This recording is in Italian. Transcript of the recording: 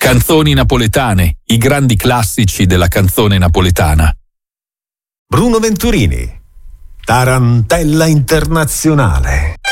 Canzoni napoletane, i grandi classici della canzone napoletana. Bruno Venturini, Tarantella Internazionale.